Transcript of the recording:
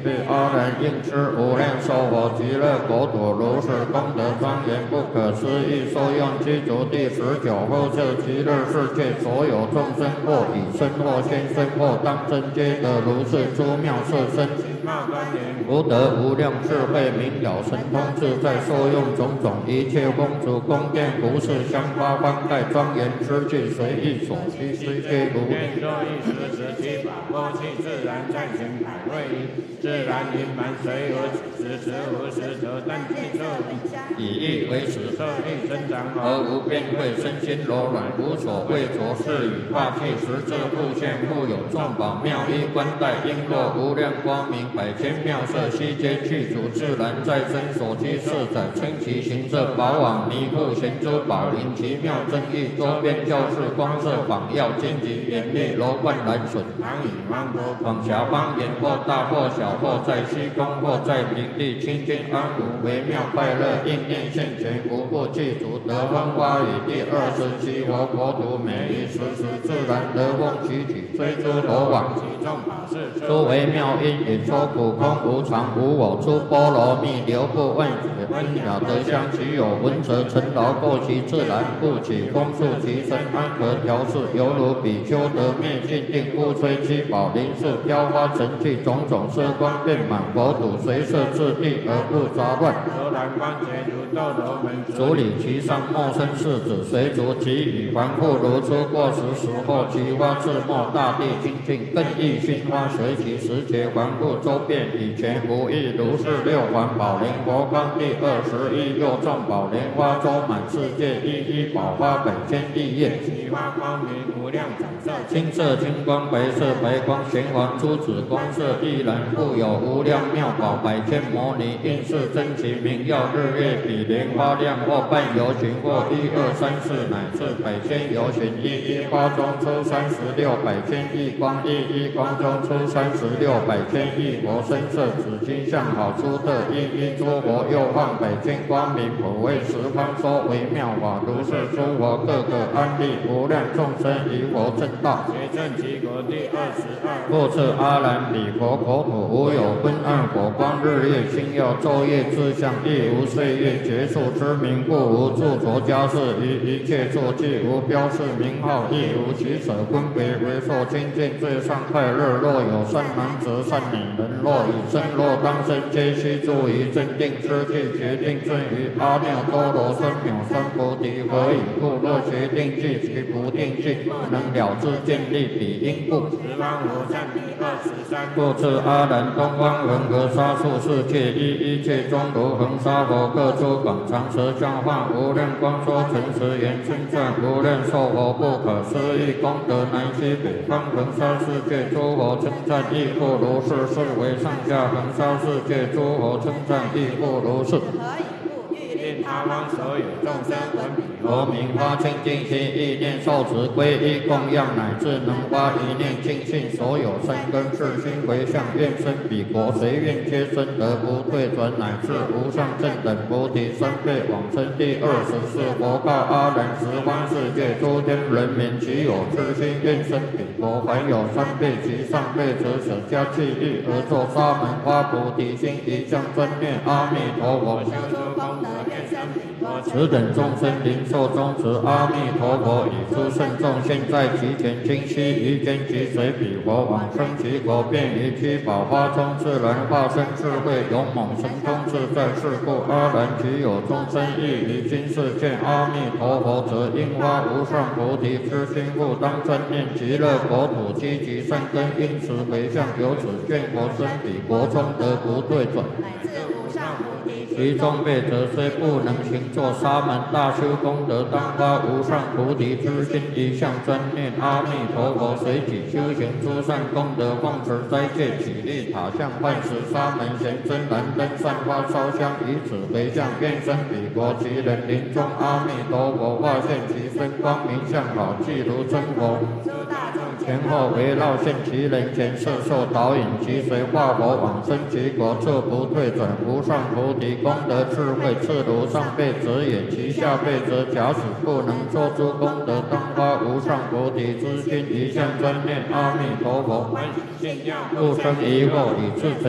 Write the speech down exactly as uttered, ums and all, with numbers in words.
彼阿难应知无量寿佛极乐国土如是功德庄严不可思议，受用具足第十九后设极乐世界所有众生，或以身或现身或当真，皆得如是诸妙色身。福德无量智慧明了神通自在，受用种种一切风烛宫殿服饰香花方盖庄严之具，随意所需虽皆如愿作一时时期法过去自然在行百位一，自然盈满随有此时无时则但具色以意为实色力增长而无边慧，身心柔软无所畏着，是以化气实质复现，复有众宝妙衣冠带璎珞无量光明百千妙色，悉皆具足自然在身所居色载，称其形色宝网弥覆贤珠宝林奇妙正义，周边教室光色仿耀荆棘严厉楼观蓝笋唐以芒果广狭方言，或大或小，或在虚空或在平地，清净安无微妙快乐应念现前，无不具足得风花雨。第二十七佛国土每一时时自然得风起起，虽诸罗网其众法事，诸微妙因引说苦空无常无我，出波罗蜜流布万劫，分秒得相其有闻则尘劳过其自然，故起风速其身安和调饰，犹如比丘得灭尽定，故吹七宝林树飘花神气，种种色光遍满国土，随色自地而不杂乱。罗兰光结如豆罗门，主理其上莫生世子，随逐其羽环复如出过时时候，其花自没大地清净，更益熏花随其时节环复周遍，以前无异如是六环宝莲佛光第二十一，又众宝莲花周满世界，一一宝花百千亿叶，其花光明无量彩色，青色青光白色白光玄黄珠子光色亦然，复有无量妙宝百千摩尼应是真其明耀日月比莲花亮，或半游巡或一二三四乃至百千游巡，一一花中出三十六百千亿光，一一光中出三十六百千亿佛身色，紫金相好出特，一一诸佛又放百千光明，普为十方说微妙法，如是诸佛各个安立无量众生，以佛正道，结正其国第二十二。复次阿难，彼佛国土无有昏暗火光日夜星耀昼夜之相，亦无岁月结束之名，故无著着家事于一切坐具，无标示名号，亦无取舍分别，为受清净最上快乐。若有善男子善女人，若以身若当身，皆须住于正定之地，决定尊于阿耨多罗三藐三菩提。何以故？若决定具其不定具，不能了知见立彼因故。十方无善第二十三。复次阿难，东方恒河沙数世界，一一切中如恒沙佛，各出广长舌相化，无量光说诚实言，称赞无量寿佛不可思议功德，南西北方恒沙世界诸佛称赞亦复如是，是为上下恒沙世界诸佛称赞亦复如是。令他方所有众生闻彼佛名发清净心，意念受持皈依供养，乃至能发一念净信，所有善根是心回向，愿生彼国，随愿皆生，得不退转，乃至无上正等菩提三辈往生。第二十四佛告阿难，十方世界诸天人民，其有痴心愿生彼国，凡有三辈及上辈者，舍家弃欲而作沙门花菩提心，一向专念阿弥陀佛，修诸功德愿生彼国。此等众生灵寿终止，阿弥陀佛以诸圣众现在其前，今悉于间即随彼佛往生其国，便于七宝花中自然化身智慧勇猛神通自在。是故阿难，其有众生亦于今世见阿弥陀佛，则应发无上菩提之心，复当专念极乐国土积集善根，因此回向，由此愿佛生彼国中得不退转。其中辈者虽不能行作沙门大修功德，当发无上菩提之心，一向专念阿弥陀佛，随己修行诸善功德，奉持斋戒，起立塔像，唤时沙门贤真燃灯，散花烧香，以此回向，愿生彼国。其人临终，阿弥陀佛化现其身，光明相好，即如真佛。前后围绕现其人前，摄受导引，其随化佛往生其国，彻不退转。无上菩提功德智慧，次如上辈者也，其下辈者假使不能作诸功德，当发无上菩提之心，一向专念阿弥陀佛，不生疑惑，以至